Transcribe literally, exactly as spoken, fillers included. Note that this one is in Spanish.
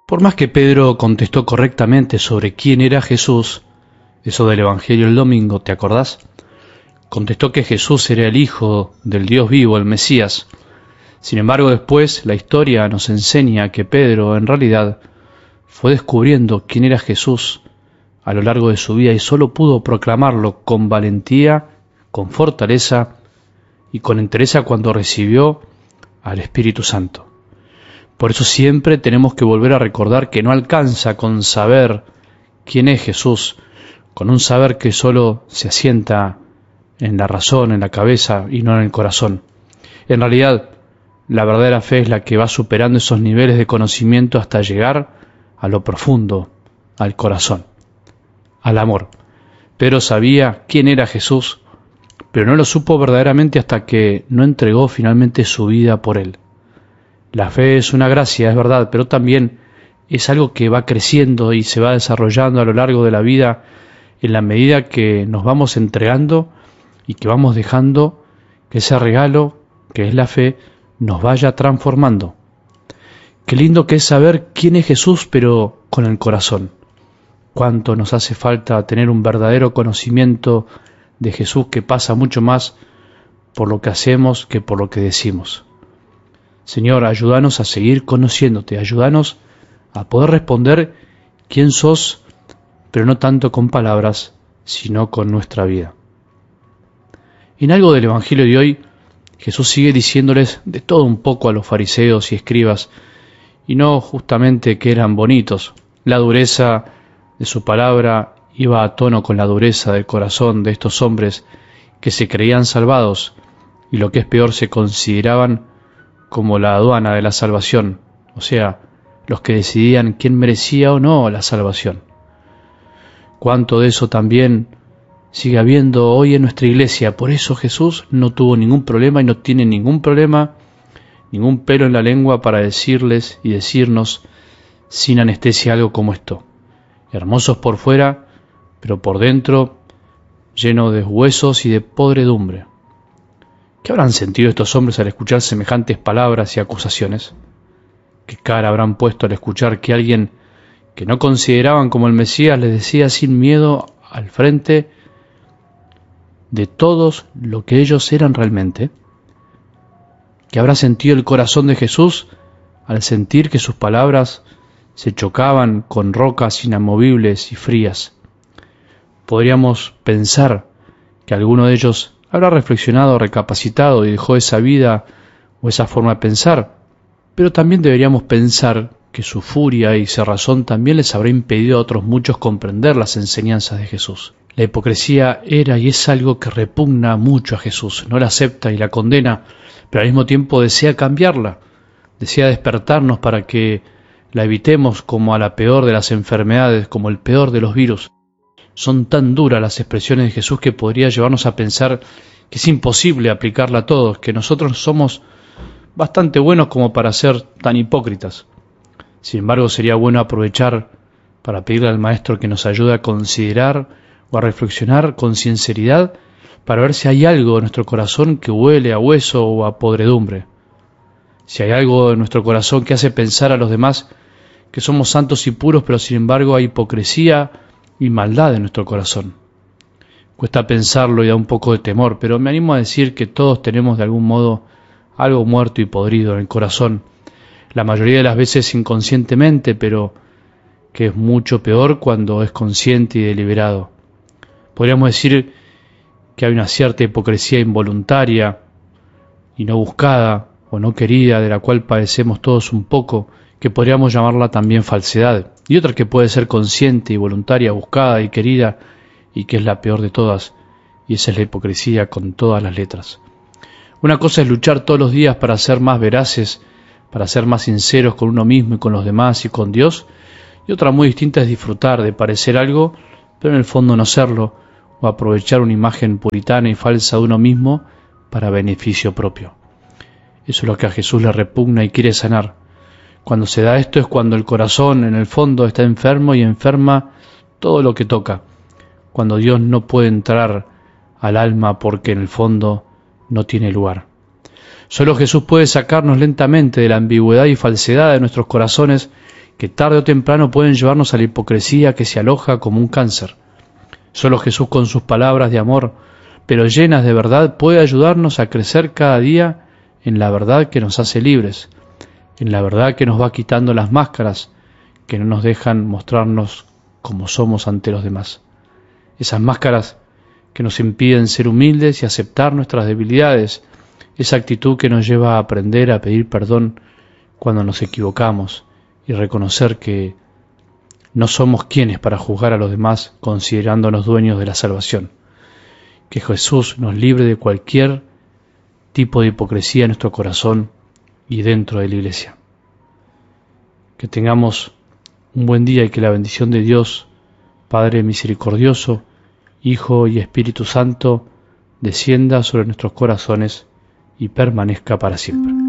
Por más que Pedro contestó correctamente sobre quién era Jesús, eso del Evangelio el domingo, ¿te acordás? Contestó que Jesús era el Hijo del Dios vivo, el Mesías. Sin embargo, después la historia nos enseña que Pedro, en realidad, fue descubriendo quién era Jesús a lo largo de su vida y solo pudo proclamarlo con valentía, con fortaleza y con entereza cuando recibió al Espíritu Santo. Por eso siempre tenemos que volver a recordar que no alcanza con saber quién es Jesús, con un saber que solo se asienta en la razón, en la cabeza y no en el corazón. En realidad, la verdadera fe es la que va superando esos niveles de conocimiento hasta llegar a lo profundo, al corazón, al amor. Pedro sabía quién era Jesús, pero no lo supo verdaderamente hasta que no entregó finalmente su vida por él. La fe es una gracia, es verdad, pero también es algo que va creciendo y se va desarrollando a lo largo de la vida en la medida que nos vamos entregando y que vamos dejando que ese regalo, que es la fe, nos vaya transformando. Qué lindo que es saber quién es Jesús, pero con el corazón. Cuánto nos hace falta tener un verdadero conocimiento de Jesús que pasa mucho más por lo que hacemos que por lo que decimos. Señor, ayúdanos a seguir conociéndote, ayúdanos a poder responder quién sos, pero no tanto con palabras, sino con nuestra vida. En algo del Evangelio de hoy, Jesús sigue diciéndoles de todo un poco a los fariseos y escribas, y no justamente que eran bonitos. La dureza de su palabra iba a tono con la dureza del corazón de estos hombres que se creían salvados y lo que es peor se consideraban como la aduana de la salvación, o sea, los que decidían quién merecía o no la salvación. Cuánto de eso también sigue habiendo hoy en nuestra iglesia. Por eso Jesús no tuvo ningún problema y no tiene ningún problema, ningún pelo en la lengua para decirles y decirnos sin anestesia algo como esto. Hermosos por fuera, pero por dentro lleno de huesos y de podredumbre. ¿Qué habrán sentido estos hombres al escuchar semejantes palabras y acusaciones? ¿Qué cara habrán puesto al escuchar que alguien que no consideraban como el Mesías les decía sin miedo al frente de todos lo que ellos eran realmente? ¿Qué habrá sentido el corazón de Jesús al sentir que sus palabras se chocaban con rocas inamovibles y frías? Podríamos pensar que alguno de ellos habrá reflexionado, recapacitado y dejó esa vida o esa forma de pensar, pero también deberíamos pensar que su furia y cerrazón también les habrá impedido a otros muchos comprender las enseñanzas de Jesús. La hipocresía era y es algo que repugna mucho a Jesús, no la acepta y la condena, pero al mismo tiempo desea cambiarla, desea despertarnos para que la evitemos como a la peor de las enfermedades, como el peor de los virus. Son tan duras las expresiones de Jesús que podría llevarnos a pensar que es imposible aplicarla a todos, que nosotros somos bastante buenos como para ser tan hipócritas. Sin embargo, sería bueno aprovechar para pedirle al Maestro que nos ayude a considerar o a reflexionar con sinceridad para ver si hay algo en nuestro corazón que huele a hueso o a podredumbre. Si hay algo en nuestro corazón que hace pensar a los demás que somos santos y puros, pero sin embargo hay hipocresía y maldad en nuestro corazón. Cuesta pensarlo y da un poco de temor, pero me animo a decir que todos tenemos de algún modo algo muerto y podrido en el corazón, la mayoría de las veces inconscientemente, pero que es mucho peor cuando es consciente y deliberado. Podríamos decir que hay una cierta hipocresía involuntaria y no buscada o no querida, de la cual padecemos todos un poco, que podríamos llamarla también falsedad, y otra que puede ser consciente y voluntaria, buscada y querida, y que es la peor de todas, y esa es la hipocresía con todas las letras. Una cosa es luchar todos los días para ser más veraces, para ser más sinceros con uno mismo y con los demás y con Dios, y otra muy distinta es disfrutar de parecer algo, pero en el fondo no serlo, o aprovechar una imagen puritana y falsa de uno mismo para beneficio propio. Eso es lo que a Jesús le repugna y quiere sanar. Cuando se da esto es cuando el corazón en el fondo está enfermo y enferma todo lo que toca, cuando Dios no puede entrar al alma porque en el fondo no tiene lugar. Solo Jesús puede sacarnos lentamente de la ambigüedad y falsedad de nuestros corazones que tarde o temprano pueden llevarnos a la hipocresía que se aloja como un cáncer. Solo Jesús, con sus palabras de amor, pero llenas de verdad, puede ayudarnos a crecer cada día en la verdad que nos hace libres, en la verdad que nos va quitando las máscaras que no nos dejan mostrarnos como somos ante los demás. Esas máscaras que nos impiden ser humildes y aceptar nuestras debilidades, esa actitud que nos lleva a aprender a pedir perdón cuando nos equivocamos y reconocer que no somos quienes para juzgar a los demás considerándonos dueños de la salvación. Que Jesús nos libre de cualquier tipo de hipocresía en nuestro corazón y dentro de la iglesia. Que tengamos un buen día y que la bendición de Dios, Padre misericordioso, Hijo y Espíritu Santo, descienda sobre nuestros corazones y permanezca para siempre.